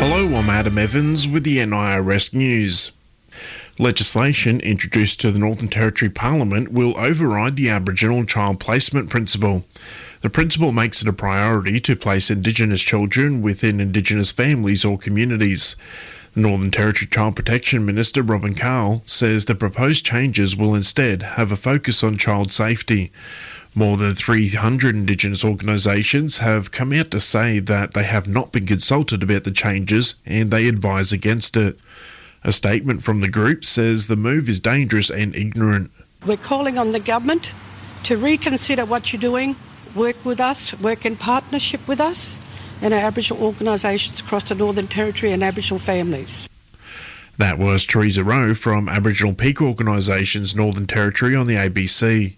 Hello, I'm Adam Evans with the NIRS News. Legislation introduced to the Northern Territory Parliament will override the Aboriginal child placement principle. The principle makes it a priority to place Indigenous children within Indigenous families or communities. The Northern Territory Child Protection Minister Robin Carl says the proposed changes will instead have a focus on child safety. More than 300 Indigenous organisations have come out to say that they have not been consulted about the changes and they advise against it. A statement from the group says the move is dangerous and ignorant. We're calling on the government to reconsider what you're doing, work with us, work in partnership with us and our Aboriginal organisations across the Northern Territory and Aboriginal families. That was Teresa Rowe from Aboriginal Peak Organisations Northern Territory on the ABC.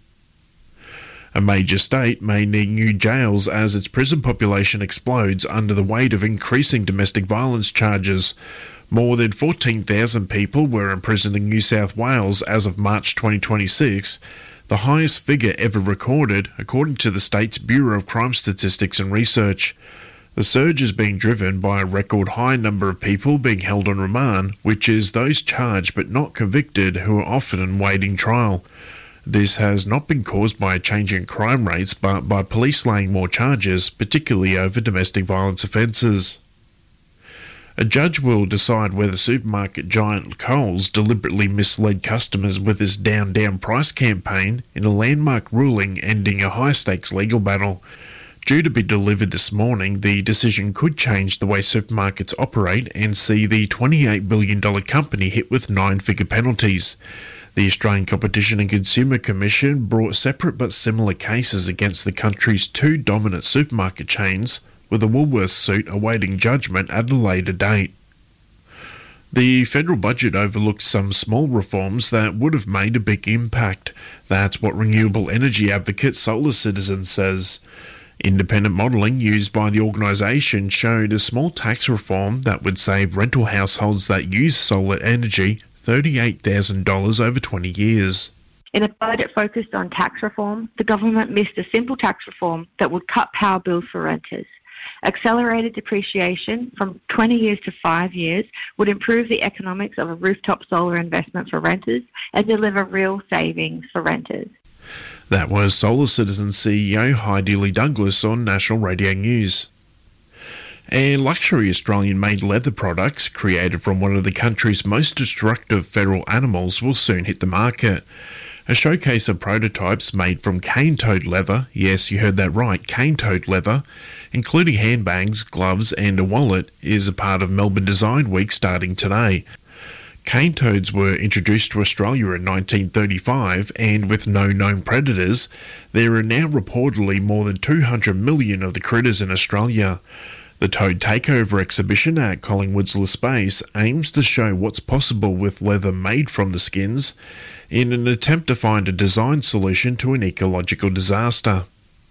A major state may need new jails as its prison population explodes under the weight of increasing domestic violence charges. More than 14,000 people were imprisoned in New South Wales as of March 2026, the highest figure ever recorded, according to the state's Bureau of Crime Statistics and Research. The surge is being driven by a record high number of people being held on remand, which is those charged but not convicted who are often awaiting trial. This has not been caused by a change in crime rates, but by police laying more charges, particularly over domestic violence offences. A judge will decide whether supermarket giant Coles deliberately misled customers with its down price campaign in a landmark ruling ending a high-stakes legal battle. Due to be delivered this morning, the decision could change the way supermarkets operate and see the $28 billion company hit with 9-figure penalties. The Australian Competition and Consumer Commission brought separate but similar cases against the country's two dominant supermarket chains, with a Woolworths suit awaiting judgment at a later date. The federal budget overlooked some small reforms that would have made a big impact. That's what renewable energy advocate Solar Citizen says. Independent modelling used by the organisation showed a small tax reform that would save rental households that use solar energy $38,000 over 20 years. In a budget focused on tax reform, the government missed a simple tax reform that would cut power bills for renters. Accelerated depreciation from 20 years to 5 years would improve the economics of a rooftop solar investment for renters and deliver real savings for renters. That was Solar Citizen CEO Heidi Lee Douglas on National Radio News. And luxury Australian-made leather products created from one of the country's most destructive feral animals will soon hit the market. A showcase of prototypes made from cane-toad leather, yes, you heard that right, cane-toad leather, including handbags, gloves and a wallet, is a part of Melbourne Design Week starting today. Cane toads were introduced to Australia in 1935, and with no known predators, there are now reportedly more than 200 million of the critters in Australia. The Toad Takeover exhibition at Collingwood's Le Space aims to show what's possible with leather made from the skins in an attempt to find a design solution to an ecological disaster.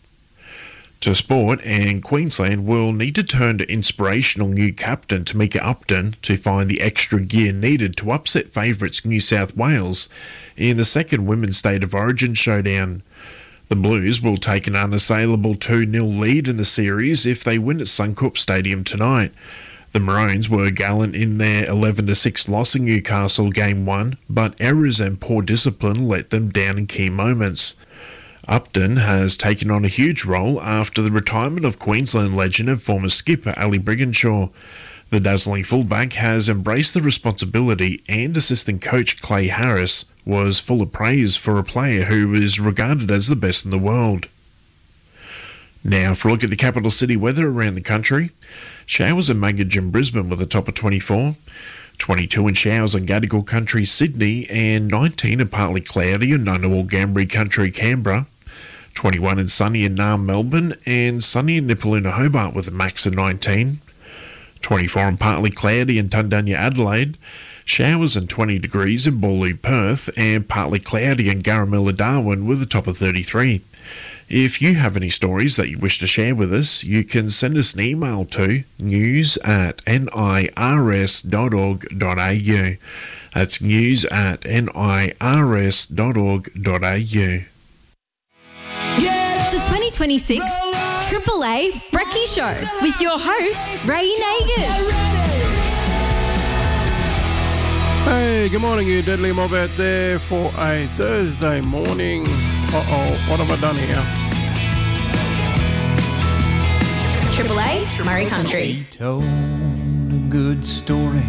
To sport, and Queensland will need to turn to inspirational new captain Tamika Upton to find the extra gear needed to upset favourites New South Wales in the second Women's State of Origin showdown. The Blues will take an unassailable 2-0 lead in the series if they win at Suncorp Stadium tonight. The Maroons were gallant in their 11-6 loss in Newcastle Game 1, but errors and poor discipline let them down in key moments. Upton has taken on a huge role after the retirement of Queensland legend and former skipper Ali Brigginshaw. The dazzling fullback has embraced the responsibility, and assistant coach Clay Harris was full of praise for a player who is regarded as the best in the world. Now for a look at the capital city weather around the country. Showers and muggage in Brisbane with a top of 24. 22 in showers on Gadigal Country, Sydney, and 19 in partly cloudy in Ngunnawal Gambri Country, Canberra. 21 and sunny in Naarm, Melbourne, and sunny in Nipaluna, Hobart with a max of 19. 24 and partly cloudy in Tundanya, Adelaide. Showers and 20 degrees in Boorloo, Perth, and partly cloudy in Garamilla, Darwin with a top of 33. If you have any stories that you wish to share with us, you can send us an email to news@nirs.org.au. That's news@nirs.org.au. The 2026 Triple A Brekkie Show with your host, Ray Nagin. Hey, good morning, you deadly mob out there for a Thursday morning. What have I done here? Triple A, Murray Country. He told a good story.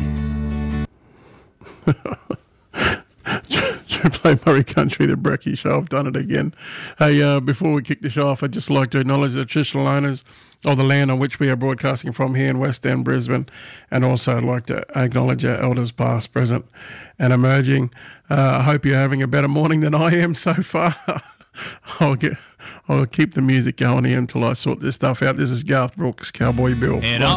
Triple A Murray Country, the Brekkie Show. I've done it again. Hey, before we kick the show off, I'd just like to acknowledge the traditional owners of the land on which we are broadcasting from here in West End, Brisbane, and also I'd like to acknowledge our elders past, present and emerging. I hope you're having a better morning than I am so far. I'll keep the music going here until I sort this stuff out. This is Garth Brooks, Cowboy Bill. And